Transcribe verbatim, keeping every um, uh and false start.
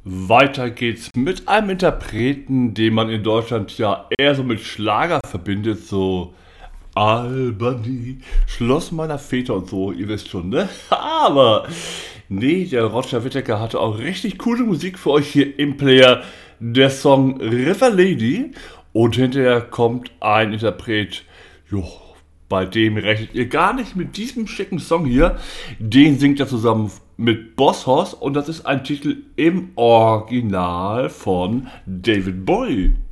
Weiter geht's mit einem Interpreten, den man in Deutschland ja eher so mit Schlager verbindet, so Albany, Schloss meiner Väter und so, ihr wisst schon, ne? Aber nee, der Roger Whittaker hatte auch richtig coole Musik für euch hier im Player. Der Song River Lady und hinterher kommt ein Interpret, jo, bei dem rechnet ihr gar nicht mit diesem schicken Song hier. Den singt er zusammen mit Boss Hoss und das ist ein Titel im Original von David Bowie.